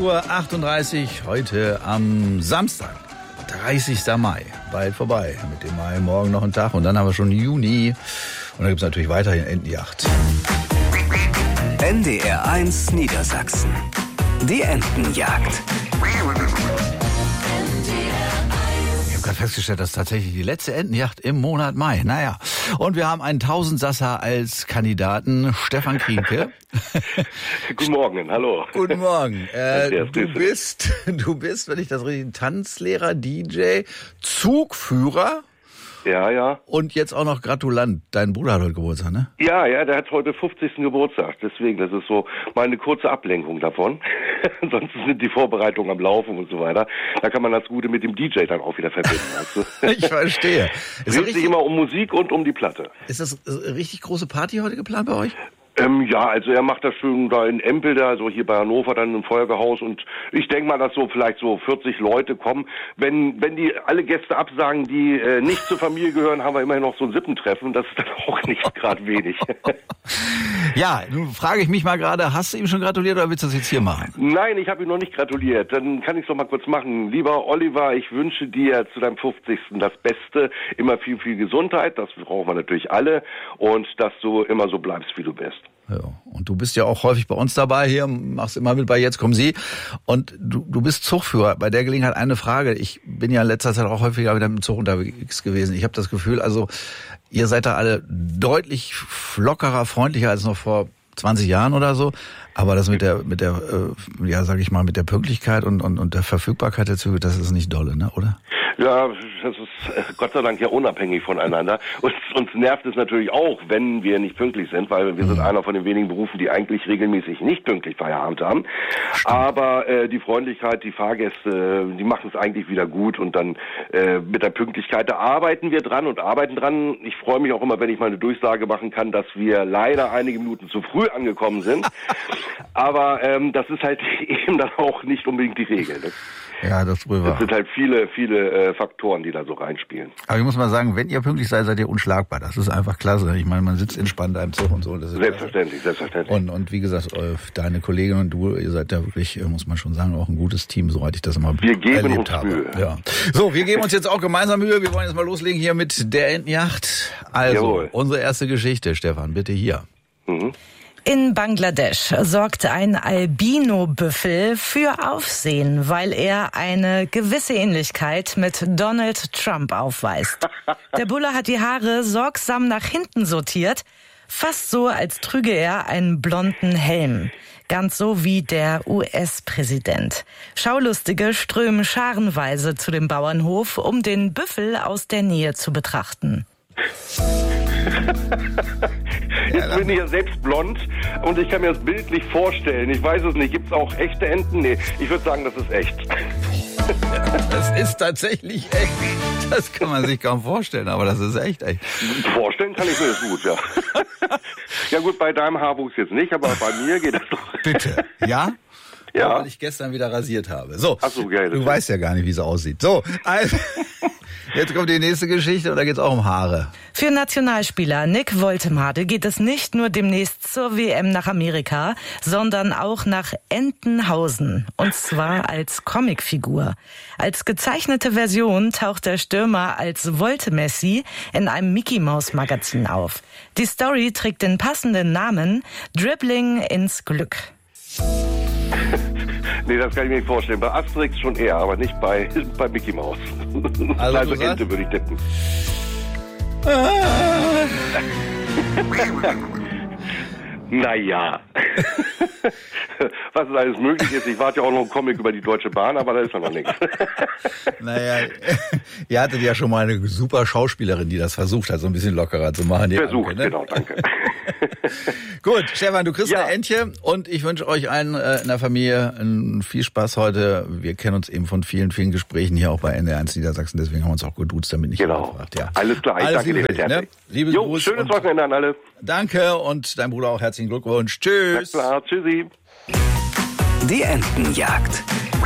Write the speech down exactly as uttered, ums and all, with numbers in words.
Uhr achtunddreißig, heute am Samstag, dreißigster Mai. Bald vorbei mit dem Mai, morgen noch ein Tag und dann haben wir schon Juni. Und dann gibt es natürlich weiterhin Entenjagd. N D R eins Niedersachsen. Die Entenjagd. Ich habe gerade festgestellt, das ist tatsächlich die letzte Entenjagd im Monat Mai. Naja, und wir haben einen Tausendsasser als Kandidaten, Stefan Krienke. Guten Morgen, hallo. Guten Morgen. Äh, du bist, du bist, wenn ich das richtig, Tanzlehrer, D J, Zugführer. Ja, ja. Und jetzt auch noch Gratulant. Dein Bruder hat heute Geburtstag, ne? Ja, ja, der hat heute fünfzigsten Geburtstag. Deswegen, das ist so mal eine kurze Ablenkung davon. Ansonsten sind die Vorbereitungen am Laufen und so weiter. Da kann man das Gute mit dem D J dann auch wieder verbinden. Weißt du? Ich verstehe. Es dreht sich immer um Musik und um die Platte. Ist das eine richtig große Party heute geplant bei euch? Ähm, ja, also er macht das schön da in Empel, da, also hier bei Hannover, dann im Feuerwehrhaus und ich denke mal, dass so vielleicht so vierzig Leute kommen. Wenn wenn die alle Gäste absagen, die äh, nicht zur Familie gehören, haben wir immerhin noch so ein Sippentreffen, das ist dann auch nicht gerade wenig. Ja, nun frage ich mich mal gerade, hast du ihm schon gratuliert oder willst du das jetzt hier machen? Nein, ich habe ihm noch nicht gratuliert, dann kann ich es doch mal kurz machen. Lieber Oliver, ich wünsche dir zu deinem fünfzigsten das Beste, immer viel, viel Gesundheit, das brauchen wir natürlich alle und dass du immer so bleibst, wie du bist. Ja, und du bist ja auch häufig bei uns dabei hier, machst immer mit bei Jetzt kommen Sie. Und du, du bist Zugführer. Bei der Gelegenheit eine Frage. Ich bin ja in letzter Zeit auch häufiger wieder mit dem Zug unterwegs gewesen. Ich habe das Gefühl, also ihr seid da alle deutlich lockerer, freundlicher als noch vor zwanzig Jahren oder so. Aber das mit der, mit der, äh, ja, sag ich mal, mit der Pünktlichkeit und, und, und der Verfügbarkeit der Züge, das ist nicht dolle, ne, oder? Ja, das ist Gott sei Dank ja unabhängig voneinander. Uns, uns nervt es natürlich auch, wenn wir nicht pünktlich sind, weil wir sind einer von den wenigen Berufen, die eigentlich regelmäßig nicht pünktlich Feierabend haben. Stimmt. Aber äh, die Freundlichkeit, die Fahrgäste, die machen es eigentlich wieder gut und dann äh, mit der Pünktlichkeit, da arbeiten wir dran und arbeiten dran. Ich freue mich auch immer, wenn ich mal eine Durchsage machen kann, dass wir leider einige Minuten zu früh angekommen sind. Aber ähm, das ist halt eben dann auch nicht unbedingt die Regel. Das, ja, das wohl wahr. Das sind halt viele, viele äh, Faktoren, die da so reinspielen. Aber ich muss mal sagen, wenn ihr pünktlich seid, seid ihr unschlagbar. Das ist einfach klasse. Ich meine, man sitzt entspannt im Zug und so. Das ist selbstverständlich, klasse. selbstverständlich. Und, und wie gesagt, deine Kollegin und du, ihr seid ja wirklich, muss man schon sagen, auch ein gutes Team, soweit ich das immer wir geben erlebt uns habe. Mühe. Ja. So, wir geben uns jetzt auch gemeinsam Mühe. Wir wollen jetzt mal loslegen hier mit der Entenjagd. Also, Jawohl. Unsere erste Geschichte, Stefan, bitte hier. Mhm. In Bangladesch sorgt ein Albino-Büffel für Aufsehen, weil er eine gewisse Ähnlichkeit mit Donald Trump aufweist. Der Bulle hat die Haare sorgsam nach hinten sortiert, fast so, als trüge er einen blonden Helm. Ganz so wie der U S-Präsident. Schaulustige strömen scharenweise zu dem Bauernhof, um den Büffel aus der Nähe zu betrachten. Jetzt bin ich ja selbst blond und ich kann mir das bildlich vorstellen. Ich weiß es nicht. Gibt es auch echte Enten? Nee, ich würde sagen, das ist echt. Das ist tatsächlich echt. Das kann man sich kaum vorstellen, aber das ist echt echt. Vorstellen kann ich mir das gut, ja. Ja gut, bei deinem Haarwuchs jetzt nicht, aber bei mir geht das doch. Bitte, ja? Ja. Weil ich gestern wieder rasiert habe. So, Ach so, geil, du weißt ja gar nicht, wie es aussieht. So, also... Jetzt kommt die nächste Geschichte und da geht es auch um Haare. Für Nationalspieler Nick Woltemade geht es nicht nur demnächst zur W M nach Amerika, sondern auch nach Entenhausen. Und zwar als Comicfigur. Als gezeichnete Version taucht der Stürmer als Volte-Messi in einem Mickey-Maus-Magazin auf. Die Story trägt den passenden Namen Dribbling ins Glück. Nee, das kann ich mir nicht vorstellen. Bei Asterix schon eher, aber nicht bei, bei Mickey Maus. Also, also Ente würde ich tippen. Naja. Was alles möglich ist. Ich warte ja auch noch einen Comic über die Deutsche Bahn, aber da ist ja noch nichts. Naja, ihr hattet ja schon mal eine super Schauspielerin, die das versucht hat, so ein bisschen lockerer zu machen. Versucht, Anke, ne? Genau, danke. Gut, Stefan, du kriegst ja. eine Entche und ich wünsche euch allen äh, in der Familie einen viel Spaß heute. Wir kennen uns eben von vielen, vielen Gesprächen hier auch bei N D R eins Niedersachsen, deswegen haben wir uns auch geduzt, damit nicht genau. gefragt. Ja. Alles klar, ich Alles danke Liebe dir für dich, ne? Liebe jo, Gruß schönes Wochenende an alle. Danke und dein Bruder auch herzlichen Glückwunsch. Tschüss. Na klar, tschüssi. Die Entenjagd.